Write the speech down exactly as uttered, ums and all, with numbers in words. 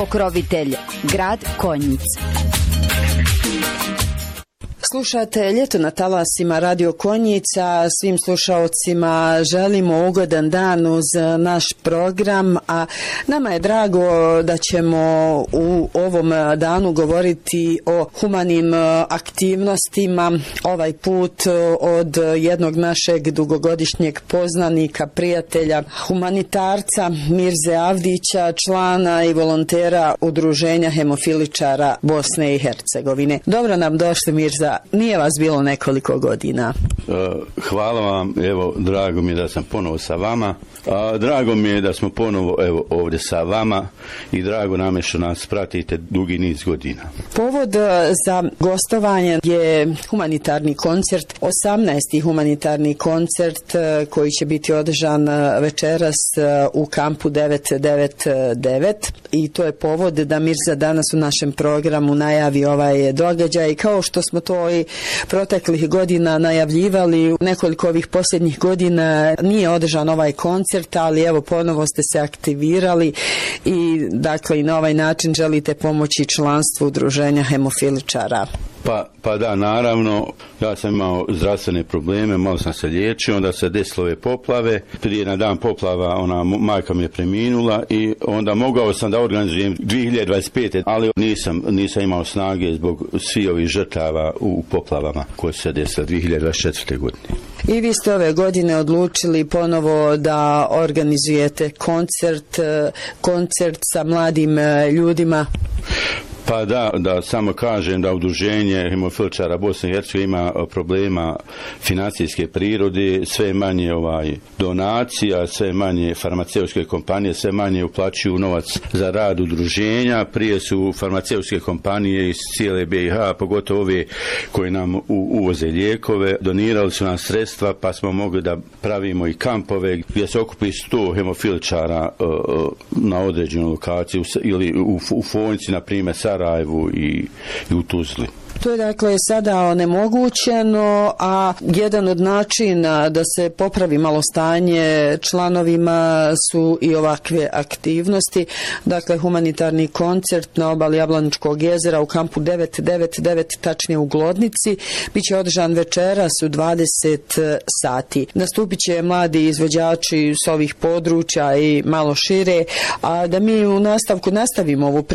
Pokrovitelj, grad Konjic. Slušate Ljeto na talasima Radio Konjica. Svim slušaocima želimo ugodan dan uz naš program, a nama je drago da ćemo u ovom danu govoriti o humanim aktivnostima, ovaj put od jednog našeg dugogodišnjeg poznanika, prijatelja, humanitarca Mirze Avdića, člana i volontera Udruženja hemofiličara Bosne i Hercegovine. Dobro nam došli, Mirza. Nije vas bilo nekoliko godina. Hvala vam, evo, drago mi je da sam ponovo sa vama. A, drago mi je da smo ponovo evo, ovdje sa vama i drago nam je što nas pratite dugi niz godina. Povod za gostovanje je humanitarni koncert, osamnaesti humanitarni koncert koji će biti održan večeras u kampu devet devet devet i to je povod da Mirza danas u našem programu najavi ovaj događaj. Kao što smo to i proteklih godina najavljivali, nekoliko ovih posljednjih godina nije održan ovaj koncert, ali evo ponovo ste se aktivirali i dakle i na ovaj način želite pomoći članstvu Udruženja hemofiličara. Pa, pa da, naravno, ja sam imao zdravstvene probleme, malo sam se liječio, onda se desilo ove poplave, prije na dan poplava ona majka mi je preminula i onda mogao sam da organizujem dvije hiljade dvadeset pete. ali nisam, nisam imao snage zbog svih ovih žrtava u poplavama koje se desile dvije hiljade dvadeset četvrte. godine. I vi ste ove godine odlučili ponovo da organizujete koncert, koncert sa mladim ljudima. Pa da, da samo kažem da Udruženje hemofiličara Bosne i Hercegovine ima problema financijske prirode, sve manje ovaj donacija, sve manje farmaceutske kompanije, sve manje uplaćuju novac za rad udruženja. Prije su farmaceutske kompanije iz cijele B i H, pogotovo ove koje nam u, uvoze lijekove, donirali su nam sredstva pa smo mogli da pravimo i kampove gdje se okupi sto hemofiličara uh, na određenu lokaciju ili u, u Fonjci, na primjer Sarajevu i, i u Tuzli. To je dakle sada onemogućeno, a jedan od načina da se popravi malo stanje članovima su i ovakve aktivnosti. Dakle, humanitarni koncert na obali Jablaničkog jezera u kampu devet devet devet, tačnije u Glodnici, biće održan večeras u dvadeset sati. Nastupit će mladi izvođači s ovih područja i malo šire, a da mi u nastavku nastavimo ovu